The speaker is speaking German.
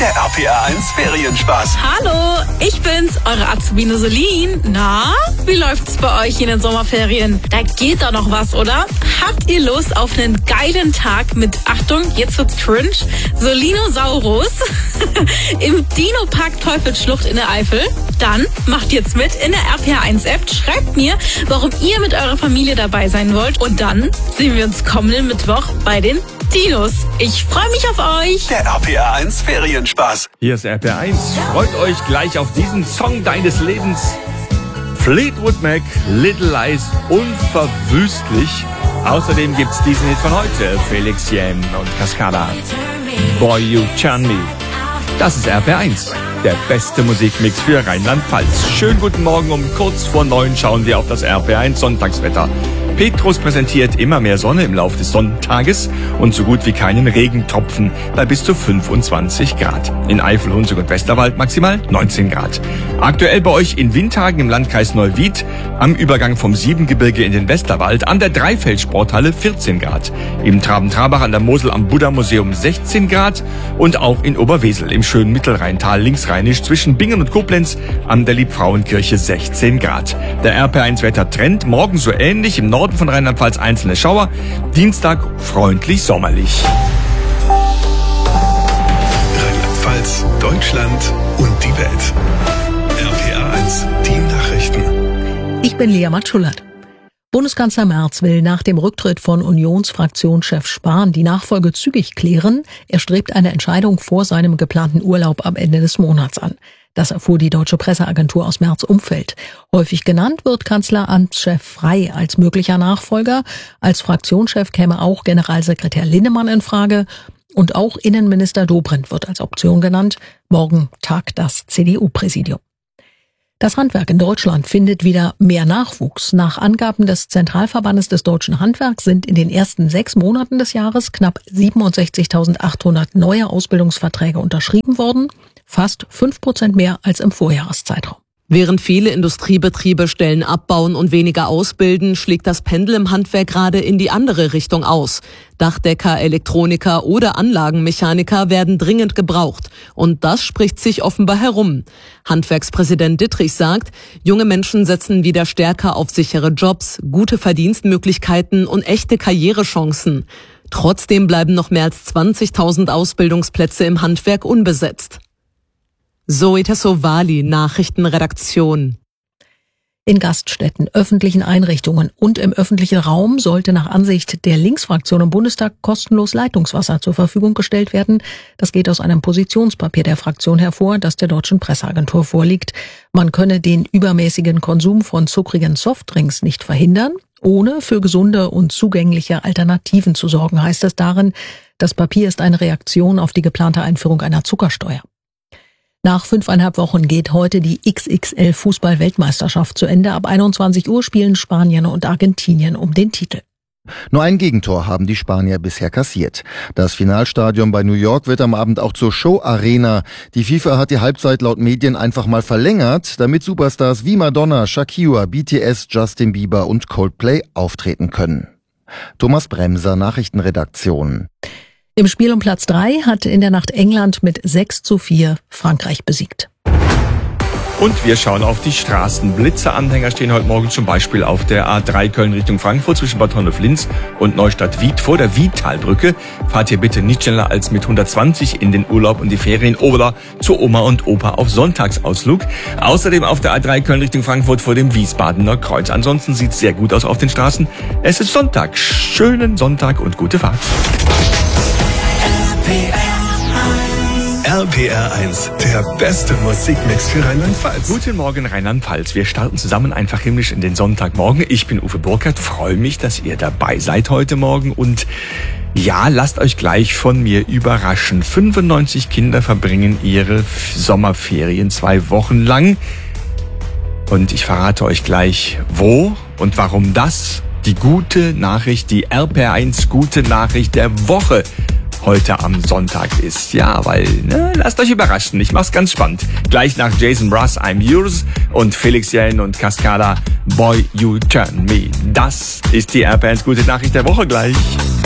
Der RPR1 Ferienspaß. Hallo, ich bin's, eure Azubine Solin. Na, wie läuft's bei euch in den Sommerferien? Da geht doch noch was, oder? Habt ihr Lust auf einen geilen Tag mit, Achtung, jetzt wird's cringe, Solinosaurus im Dino-Park Teufelsschlucht in der Eifel? Dann macht jetzt mit in der RPR1-App, schreibt mir, warum ihr mit eurer Familie dabei sein wollt und dann sehen wir uns kommenden Mittwoch bei den Dinos. Ich freue mich auf euch. Der RPR1 Ferienspaß. Hier ist RPR1. Freut euch gleich auf diesen Song deines Lebens. Fleetwood Mac, Little Lies, unverwüstlich. Außerdem gibt's diesen Hit von heute, Felix Jähn und Cascada. Boy, You Turn Me. Das ist RPR1, der beste Musikmix für Rheinland-Pfalz. Schönen guten Morgen, um kurz vor 9 schauen wir auf das RPR1 Sonntagswetter. Petrus präsentiert immer mehr Sonne im Laufe des Sonntages und so gut wie keinen Regentropfen bei bis zu 25 Grad. In Eifel, Hunsrück und Westerwald maximal 19 Grad. Aktuell bei euch in Windhagen im Landkreis Neuwied, am Übergang vom Siebengebirge in den Westerwald, an der Dreifeld-Sporthalle 14 Grad. Im Traben-Trabach an der Mosel am Buddha-Museum 16 Grad und auch in Oberwesel im schönen Mittelrheintal linksrheinisch zwischen Bingen und Koblenz an der Liebfrauenkirche 16 Grad. Der RPR1-Wetter-Trend morgen so ähnlich, im Norden von Rheinland-Pfalz einzelne Schauer, Dienstag freundlich sommerlich. Rheinland-Pfalz, Deutschland und die Welt. RPR1, die Nachrichten. Ich bin Lea Matschullert. Bundeskanzler Merz will nach dem Rücktritt von Unionsfraktionschef Spahn die Nachfolge zügig klären. Er strebt eine Entscheidung vor seinem geplanten Urlaub am Ende des Monats an. Das erfuhr die deutsche Presseagentur aus Merz' Umfeld. Häufig genannt wird Kanzleramtschef Frey als möglicher Nachfolger. Als Fraktionschef käme auch Generalsekretär Linnemann in Frage. Und auch Innenminister Dobrindt wird als Option genannt. Morgen tagt das CDU-Präsidium. Das Handwerk in Deutschland findet wieder mehr Nachwuchs. Nach Angaben des Zentralverbandes des deutschen Handwerks sind in den ersten 6 Monaten des Jahres knapp 67.800 neue Ausbildungsverträge unterschrieben worden. Fast 5% mehr als im Vorjahreszeitraum. Während viele Industriebetriebe Stellen abbauen und weniger ausbilden, schlägt das Pendel im Handwerk gerade in die andere Richtung aus. Dachdecker, Elektroniker oder Anlagenmechaniker werden dringend gebraucht. Und das spricht sich offenbar herum. Handwerkspräsident Dittrich sagt, junge Menschen setzen wieder stärker auf sichere Jobs, gute Verdienstmöglichkeiten und echte Karrierechancen. Trotzdem bleiben noch mehr als 20.000 Ausbildungsplätze im Handwerk unbesetzt. Zoe Tassovali, Nachrichtenredaktion. In Gaststätten, öffentlichen Einrichtungen und im öffentlichen Raum sollte nach Ansicht der Linksfraktion im Bundestag kostenlos Leitungswasser zur Verfügung gestellt werden. Das geht aus einem Positionspapier der Fraktion hervor, das der deutschen Presseagentur vorliegt. Man könne den übermäßigen Konsum von zuckrigen Softdrinks nicht verhindern, ohne für gesunde und zugängliche Alternativen zu sorgen, heißt es darin. Das Papier ist eine Reaktion auf die geplante Einführung einer Zuckersteuer. Nach 5,5 Wochen geht heute die XXL-Fußball-Weltmeisterschaft zu Ende. Ab 21 Uhr spielen Spanien und Argentinien um den Titel. Nur ein Gegentor haben die Spanier bisher kassiert. Das Finalstadion bei New York wird am Abend auch zur Show-Arena. Die FIFA hat die Halbzeit laut Medien einfach mal verlängert, damit Superstars wie Madonna, Shakira, BTS, Justin Bieber und Coldplay auftreten können. Thomas Bremser, Nachrichtenredaktion. Im Spiel um Platz 3 hat in der Nacht England mit 6:4 Frankreich besiegt. Und wir schauen auf die Straßen. Blitzeranhänger stehen heute Morgen zum Beispiel auf der A3 Köln Richtung Frankfurt zwischen Bad Honnef-Linz und Neustadt-Wied vor der Wiedtalbrücke. Fahrt ihr bitte nicht schneller als mit 120 in den Urlaub und die Ferien oder zu Oma und Opa auf Sonntagsausflug. Außerdem auf der A3 Köln Richtung Frankfurt vor dem Wiesbadener Kreuz. Ansonsten sieht es sehr gut aus auf den Straßen. Es ist Sonntag. Schönen Sonntag und gute Fahrt. RPR1, der beste Musikmix für Rheinland-Pfalz. Guten Morgen Rheinland-Pfalz. Wir starten zusammen einfach himmlisch in den Sonntagmorgen. Ich bin Uwe Burkhardt, freue mich, dass ihr dabei seid heute Morgen. Und ja, lasst euch gleich von mir überraschen. 95 Kinder verbringen ihre Sommerferien 2 Wochen lang. Und ich verrate euch gleich, wo und warum das die gute Nachricht, die RPR1 gute Nachricht der Woche heute am Sonntag ist. Ja, weil, lasst euch überraschen. Ich mach's ganz spannend. Gleich nach Jason Mraz, I'm Yours und Felix Jähn und Cascada, Boy, You Turn Me. Das ist die RPR1 gute Nachricht der Woche gleich.